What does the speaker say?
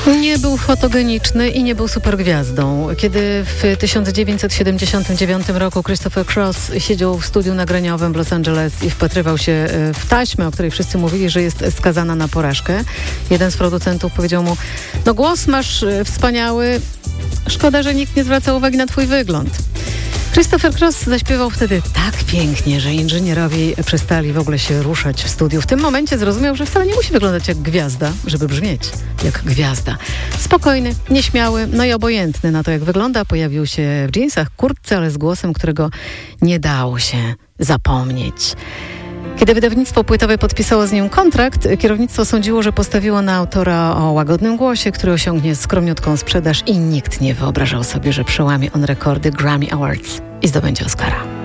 Nie był fotogeniczny i nie był supergwiazdą. Kiedy w 1979 roku Christopher Cross siedział w studiu nagraniowym w Los Angeles i wpatrywał się w taśmę, o której wszyscy mówili, że jest skazana na porażkę, jeden z producentów powiedział mu: no głos masz wspaniały, szkoda, że nikt nie zwraca uwagi na twój wygląd. Christopher Cross zaśpiewał wtedy tak pięknie, że inżynierowie przestali w ogóle się ruszać w studiu. W tym momencie zrozumiał, że wcale nie musi wyglądać jak gwiazda, żeby brzmieć jak gwiazda. Spokojny, nieśmiały, no i obojętny na to, jak wygląda. Pojawił się w dżinsach, kurtce, ale z głosem, którego nie dało się zapomnieć. Kiedy wydawnictwo płytowe podpisało z nim kontrakt, kierownictwo sądziło, że postawiło na autora o łagodnym głosie, który osiągnie skromniutką sprzedaż, i nikt nie wyobrażał sobie, że przełamie on rekordy Grammy Awards i zdobędzie Oscara.